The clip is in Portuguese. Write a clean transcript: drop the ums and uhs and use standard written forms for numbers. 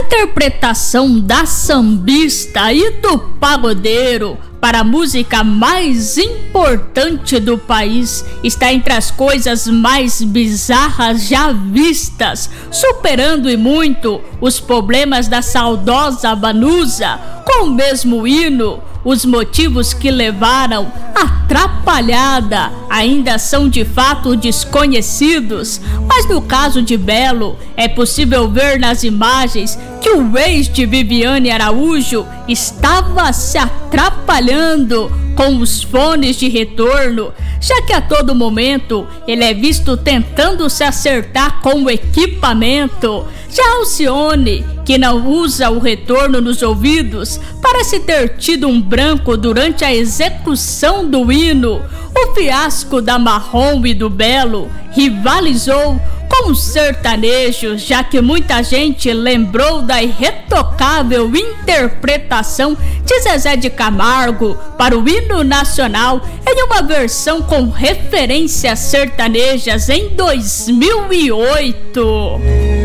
interpretação da sambista e do pagodeiro para a música mais importante do país está entre as coisas mais bizarras já vistas, superando e muito os problemas da saudosa Vanusa com o mesmo hino. Os motivos que levaram a atrapalhada ainda são de fato desconhecidos, mas no caso de Belo é possível ver nas imagens que o ex de Viviane Araújo estava se atrapalhando com os fones de retorno, já que a todo momento ele é visto tentando se acertar com o equipamento. Já Alcione, que não usa o retorno nos ouvidos, parece ter tido um branco durante a execução do hino. O fiasco da Marrom e do Belo rivalizou com o sertanejo, já que muita gente lembrou da irretocável interpretação de Zezé de Camargo para o hino nacional em uma versão com referências sertanejas em 2008.